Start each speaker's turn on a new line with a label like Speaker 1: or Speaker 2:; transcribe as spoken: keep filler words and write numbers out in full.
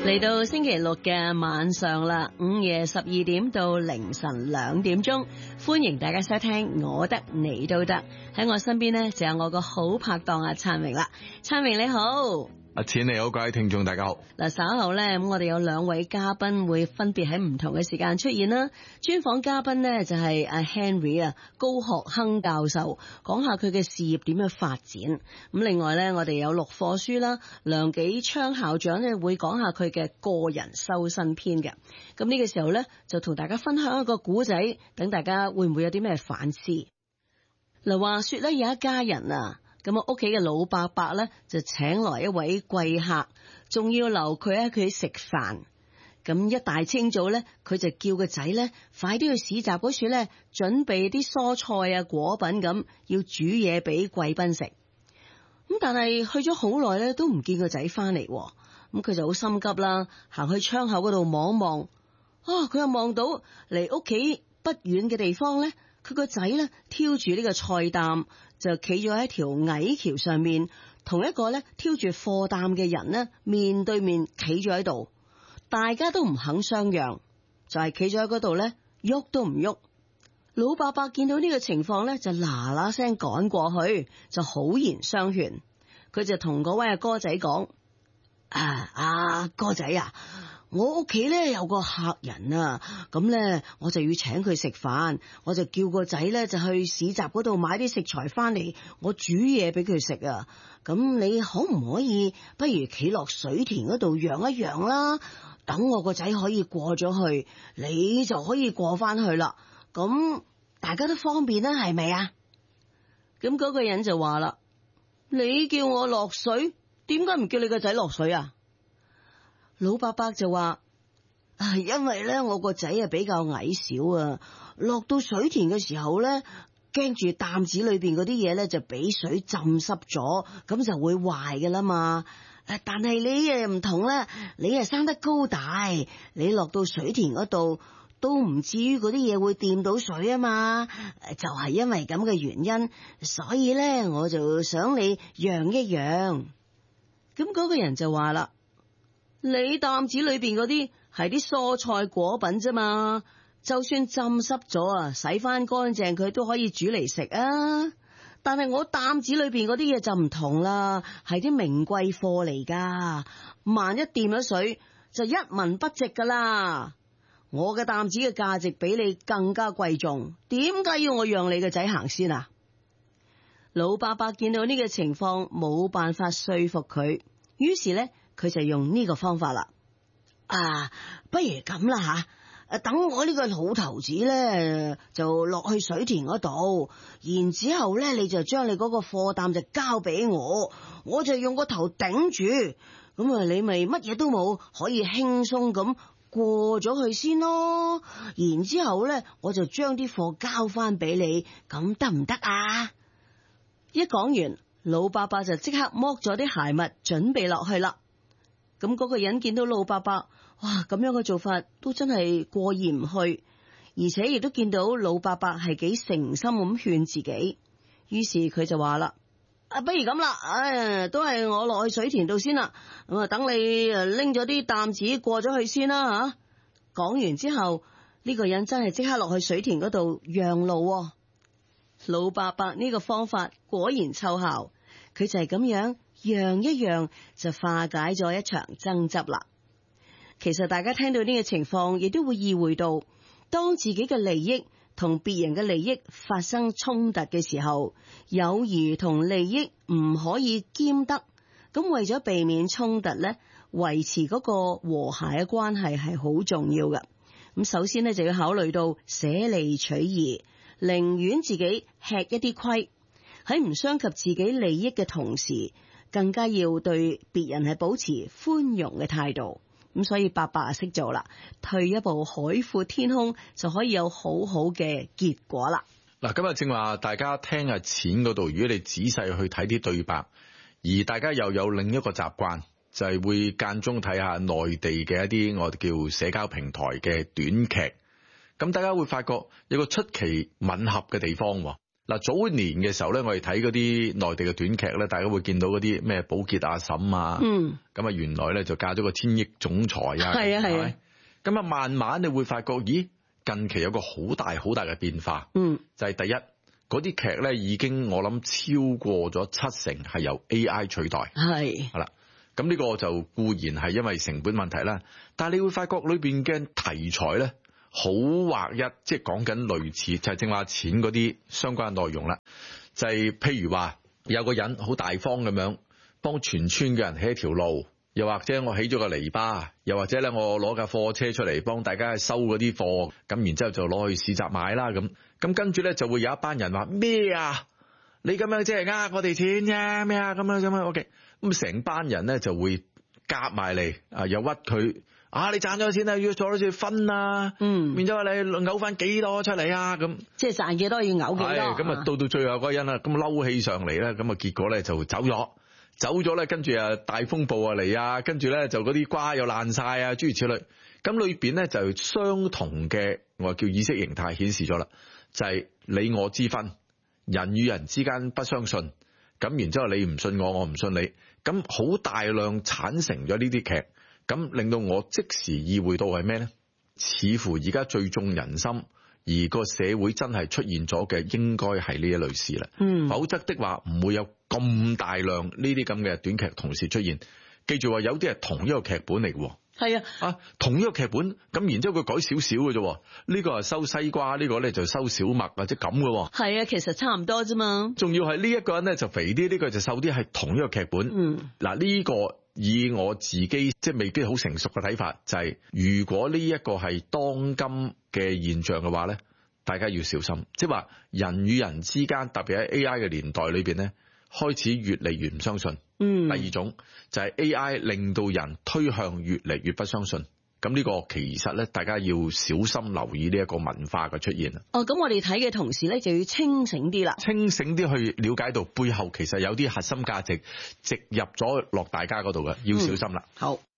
Speaker 1: 嚟到星期六嘅晚上啦，午夜十二點到凌晨兩點鐘，歡迎大家收聽我得你都得。喺我身邊呢，就有我個好拍檔阿燦榮啦，燦榮你好。
Speaker 2: 阿錢你好，各位聽眾大家好。
Speaker 1: 嗱，稍後呢，咁我哋有兩位嘉賓會分別喺唔同嘅時間出現啦。專訪嘉賓呢，就係阿 Henry 啊，高學亨教授，講下佢嘅事業點樣發展。咁另外呢，我哋有陸課書啦，梁紀昌校長呢會講下佢嘅個人修身篇嘅。咁呢個時候呢，就同大家分享一個古仔，等大家會唔會有啲咩反思？嗱，話說呢，有一家人啊。咁啊，屋企嘅老伯伯咧就請來一位貴客，仲要留佢喺佢食飯。咁一大清早咧，佢就叫個仔咧快啲去市集嗰處咧，準備啲蔬菜啊、果品咁，要煮嘢俾貴賓食。咁但係去咗好耐咧，都唔見個仔翻嚟。咁佢就好心急啦，行去窗口嗰度望望。啊，佢又望到離屋企不遠嘅地方咧，佢個仔咧挑住呢個菜擔，就企咗喺條矮橋上面，同一個咧挑住貨擔嘅人呢面對面企咗喺度，大家都唔肯相讓，就係企咗喺嗰度咧，喐都唔喐。老伯伯見到呢個情況咧，就嗱嗱聲趕過去，就好言相勸。佢就同嗰位阿哥仔講：啊，阿哥仔啊！我屋企咧有個客人啊，咁咧我就要請佢食飯，我就叫個仔咧就去市集嗰度買啲食材翻嚟，我煮嘢俾佢食啊。咁你可唔可以不如企落水田嗰度讓一讓啦？等我個仔可以過咗去，你就可以過翻去啦。咁大家都方便啦，係咪啊？咁嗰個人就話啦：你叫我落水，點解唔叫你個仔落水啊？老伯伯就話：啊，因為咧我個仔啊比較矮小啊，落到水田嘅時候咧，驚住擔子裏邊嗰啲嘢咧就俾水浸濕咗，咁就會壞噶啦嘛。誒，但係你誒唔同啦，你誒生得高大，你落到水田嗰度都唔至於嗰啲嘢會掂到水啊嘛。就係因為咁嘅原因，所以咧我就想你讓一讓。咁嗰個人就話啦：你擔子裏邊嗰啲係啲蔬菜果品啫嘛，就算浸濕咗啊，洗翻乾淨佢都可以煮嚟食啊。但係我擔子裏邊嗰啲嘢就唔同啦，係啲名貴貨嚟噶，萬一掂咗水就一文不值噶啦。我嘅擔子嘅價值比你更加貴重，點解要我讓你個仔行先啊？老伯伯見到呢個情況冇辦法說服佢，於是呢，佢就用呢個方法啦。啊，不如咁啦吓，誒，等我呢個老頭子咧就落去水田嗰度，然之後咧你就將你嗰個貨擔就交俾我，我就用個頭頂住，咁啊你咪乜嘢都冇，可以輕鬆咁過咗去先咯。然之後咧我就將啲貨交翻俾你，咁得唔得啊？一講完，老伯伯就即刻剝咗啲鞋襪準備落去啦。咁嗰個人見到老伯伯，哇，咁樣嘅做法都真係過意唔去，而且亦都見到老伯伯係幾誠心咁勸自己，於是佢就話啦：啊，不如咁啦，唉，都係我落去水田度先啦，咁啊，等你誒拎咗啲擔子過咗去先啦吓。講完之後，呢個人真係即刻落去水田嗰度讓路。老伯伯呢個方法果然奏效，佢就係咁樣讓一讓，就化解咗一場爭執啦。其實大家聽到呢個情況，亦都會意會到，當自己嘅利益同別人嘅利益發生衝突嘅時候，友誼同利益唔可以兼得。咁為咗避免衝突咧，維持嗰個和諧嘅關係係好重要嘅。咁首先咧就要考慮到捨利取義，寧願自己吃一啲虧，喺唔傷及自己利益嘅同時，更加要對別人係保持寬容嘅態度。咁所以伯伯啊識做啦，退一步海闊天空，就可以有好好嘅結果啦。
Speaker 2: 嗱，今日正話大家聽下錢嗰度，如果你仔細去睇啲對白，而大家又有另一個習慣，就係、是、會間中睇下內地嘅一啲我哋叫社交平台嘅短劇，咁大家會發覺有個出奇吻合嘅地方。 嗱，早年嘅時候咧，我哋睇嗰啲內地嘅短劇咧，大家會見到嗰啲咩寶潔阿嬸啊，
Speaker 1: 嗯，
Speaker 2: 咁啊原來咧就嫁咗個千億總裁啊，
Speaker 1: 係啊係啊，
Speaker 2: 咁啊慢慢你會發覺，咦，近期有個好大好大嘅變化，嗯，就係第一，嗰啲劇咧已經我諗超過咗七成係由 A I 取代，係，係啦，咁呢個就固然係因為成本問題啦，但係你會發覺裏邊嘅題材咧。好劃一，即係講緊類似，就係正話錢嗰啲相關內容啦。就係、是、譬如話，有個人好大方咁樣幫全村嘅人起一條路，又或者我起咗個籬笆，又或者咧我攞架貨車出嚟幫大家收嗰啲貨，咁然之後就攞去市集買啦咁。咁跟住咧就會有一班人話咩啊？你咁樣即係呃我哋錢啫咩啊？咁樣咁樣 OK，咁成班人咧就會夾埋嚟啊，又屈佢。啊！你賺咗錢啊，要做多少分啊？嗯，變咗你嘔翻幾多出嚟啊？咁
Speaker 1: 即係賺幾多要嘔幾多。係
Speaker 2: 咁啊，到到最後嗰個人啦，咁嬲起上嚟咧，咁啊結果咧就走咗，走咗咧，跟住啊大風暴啊嚟啊，跟住咧就嗰啲瓜又爛晒啊，諸如此類。咁裏邊咧就相同嘅我叫意識形態顯示咗啦，就係、是、你我之分，人與人之間不相信。咁然之後你唔信我，我唔信你，咁好大量產生咗呢啲劇。咁令到我即時意會到係咩呢？似乎而家最重人心，而個社會真係出現咗嘅，應該係呢一類事啦。嗯，否則的話唔會有咁大量呢啲咁嘅短劇同時出現。記住話有啲係同一個劇本嚟嘅。係啊，啊同一個劇本，咁然之後佢改少少嘅啫。呢個係收西瓜，呢個咧就收小麥或者咁嘅。係啊，其實差唔多啫嘛。仲要係呢一個人咧就肥啲，呢個就瘦啲，係同一個劇本。嗯，嗱呢個。以我自己即係未必好成熟嘅睇法，就係、是、如果呢一個係當今嘅現象嘅話咧，大家要小心。即係話人與人之間，特別喺 A I 嘅年代裏邊咧，開始越嚟越唔相信。嗯。第二種就係 A I 令到人推向越嚟越不相信。咁呢個其實咧，大家要小心留意呢一個文化嘅出現啊！哦，咁我哋睇嘅同時咧，就要清醒啲啦，清醒啲去了解到背後其實有啲核心價值植入咗落大家嗰度嘅，要小心啦、嗯。好。